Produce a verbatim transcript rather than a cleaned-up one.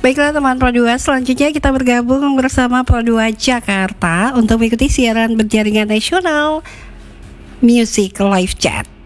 Baiklah teman Pro dua, selanjutnya kita bergabung bersama Pro dua Jakarta untuk mengikuti siaran berjaringan nasional Music Live Chat.